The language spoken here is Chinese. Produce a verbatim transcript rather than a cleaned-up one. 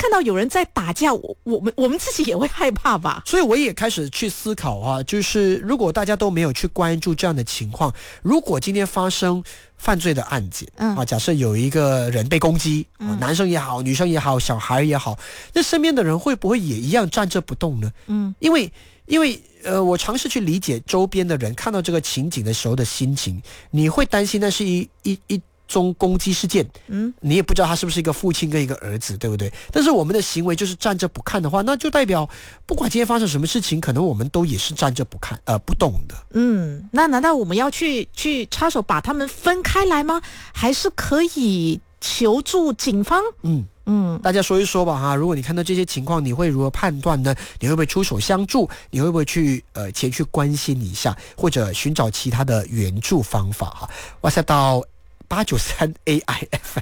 看到有人在打架，我我们我们自己也会害怕吧？ 所以我也开始去思考啊，就是如果大家都没有去关注这样的情况，如果今天发生犯罪的案件，嗯啊，假设有一个人被攻击，嗯、男生也好，女生也好，小孩也好，那身边的人会不会也一样站着不动呢？嗯，因为因为呃，我尝试去理解周边的人看到这个情景的时候的心情，你会担心那是一一一。宗攻击事件，嗯，你也不知道他是不是一个父亲跟一个儿子，对不对？但是我们的行为就是站着不看的话，那就代表不管今天发生什么事情，可能我们都也是站着不看，呃，不动的。 嗯，那难道我们要去去插手把他们分开来吗？还是可以求助警方？ 嗯。嗯，大家说一说吧哈。如果你看到这些情况，你会如何判断呢？你会不会出手相助？你会不会去呃前去关心一下，或者寻找其他的援助方法哈？WhatsApp 到八九三 A I F M。